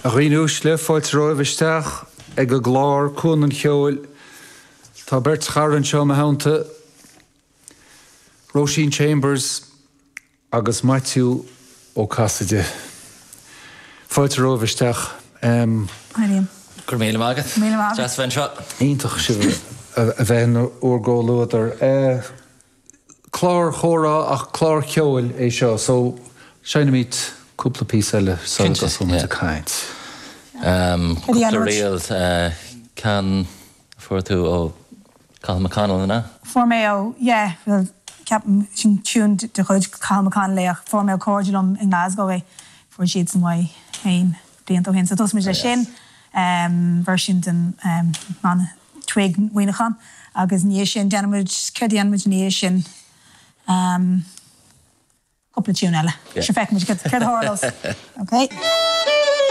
A riúis le fáilt roimhisteach ag go glár cún an cheol tá Bert Charan seo a hánta Roisin Chambers agus Matthew ó Cassidy. Fáilt roimhisteach Haíon. Gur míle mágad. Míle mágad. Just fan seo. Ítach si a bheith ó ggóúidir. Chlár chórá ach chlár ceol é seo, so sena míid cúpla pí eile Cinnte, a caint. Cúpla rial can fuirtú ó Cathal McConnell na? Formeo, yeah, well, ceapan sin tún de chuid Cathal McConnell leach formeo cordulum in Glasgow for siad san mai hain blianta hin. So tos mis sin version den man twig winachan agus níos sin denmuid cedianmuid níos sin couple tune eile. Se feic muid ced hórlos. Okay.